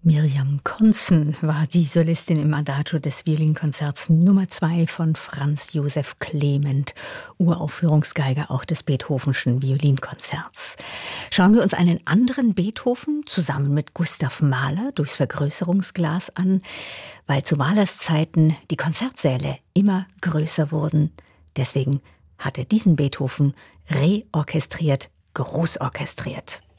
Mirjam Konzen war die Solistin im Adagio des Violinkonzerts Nummer 2 von Franz Josef Clement, Uraufführungsgeiger auch des Beethovenschen Violinkonzerts. Schauen wir uns einen anderen Beethoven zusammen mit Gustav Mahler durchs Vergrößerungsglas an, weil zu Mahlers Zeiten die Konzertsäle immer größer wurden. Deswegen hat er diesen Beethoven reorchestriert, großorchestriert.